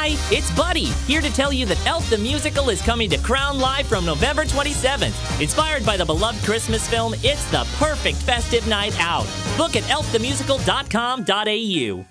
Hi, it's Buddy, here to tell you that Elf the Musical is coming to Crown Live from November 27th. Inspired by the beloved Christmas film, it's the perfect festive night out. Book at elfthemusical.com.au.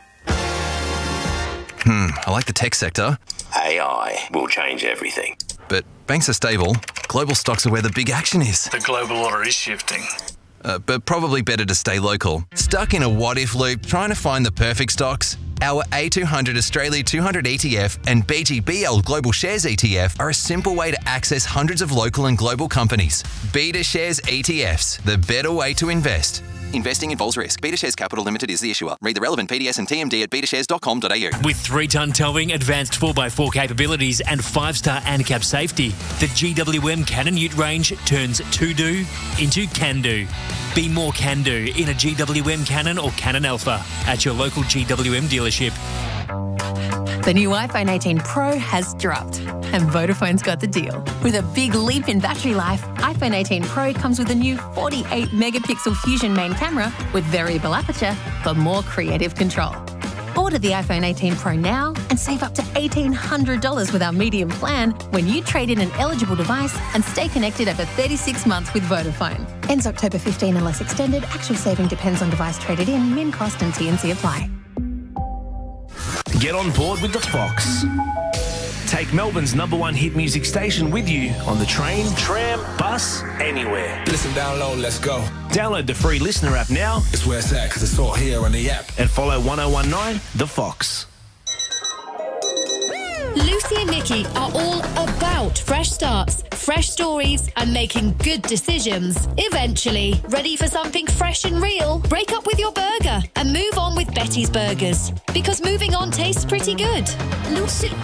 I like the tech sector. AI will change everything. But banks are stable. Global stocks are where the big action is. The global order is shifting. But probably better to stay local. Stuck in a what-if loop trying to find the perfect stocks? Our A200 Australia 200 ETF and BGBL Global Shares ETF are a simple way to access hundreds of local and global companies. Beta Shares ETFs, the better way to invest. Investing involves risk. Beta Shares Capital Limited is the issuer. Read the relevant PDS and TMD at betashares.com.au. With 3-ton towing, advanced 4x4 capabilities and 5-star ANCAP safety, the GWM Canon Ute range turns to-do into can-do. Be more can-do in a GWM Canon or Canon Alpha at your local GWM dealership. The new iPhone 18 Pro has dropped, and Vodafone's got the deal. With a big leap in battery life, iPhone 18 Pro comes with a new 48-megapixel Fusion main camera with variable aperture for more creative control. Order the iPhone 18 Pro now and save up to $1,800 with our medium plan when you trade in an eligible device and stay connected over 36 months with Vodafone. Ends October 15 unless extended. Actual saving depends on device traded in. Min cost and T&C apply. Get on board with the Fox. Take Melbourne's #1 hit music station with you on the train, tram, bus, anywhere. Listen, download, let's go. Download the free Listener app now. It's where it's at, because it's all here on the app. And follow 1019 The Fox. Lucy and Mickey are all about fresh starts, fresh stories, and making good decisions. Eventually, ready for something fresh and real? Break up with your burger and move on with Betty's Burgers. Because moving on tastes pretty good. Lucy